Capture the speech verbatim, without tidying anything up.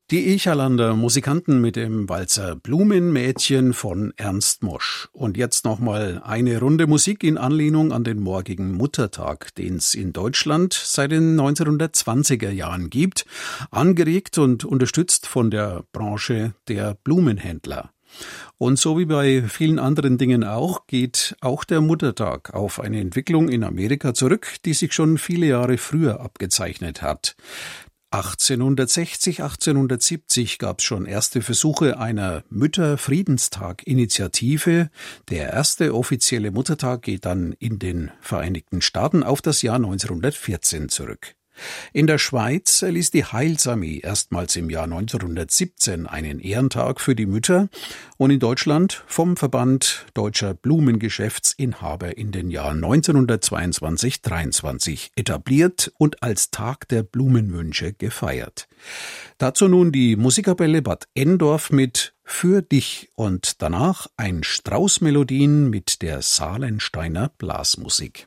Die Echarlander Musikanten mit dem Walzer Blumenmädchen von Ernst Mosch. Und jetzt nochmal eine Runde Musik in Anlehnung an den morgigen Muttertag, den es in Deutschland seit den neunzehnhundertzwanziger Jahren gibt, angeregt und unterstützt von der Branche der Blumenhändler. Und so wie bei vielen anderen Dingen auch, geht auch der Muttertag auf eine Entwicklung in Amerika zurück, die sich schon viele Jahre früher abgezeichnet hat. achtzehnhundertsechzig, achtzehnhundertsiebzig gab es schon erste Versuche einer Mütter-Friedenstag-Initiative. Der erste offizielle Muttertag geht dann in den Vereinigten Staaten auf das Jahr neunzehnhundertvierzehn zurück. In der Schweiz erließ die Heilsarmee erstmals im Jahr neunzehnhundertsiebzehn einen Ehrentag für die Mütter und in Deutschland vom Verband Deutscher Blumengeschäftsinhaber in den Jahren neunzehnhundertzweiundzwanzig dreiundzwanzig etabliert und als Tag der Blumenwünsche gefeiert. Dazu nun die Musikkapelle Bad Endorf mit Für dich und danach ein Strauß Melodien mit der Sahlensteiner Blasmusik.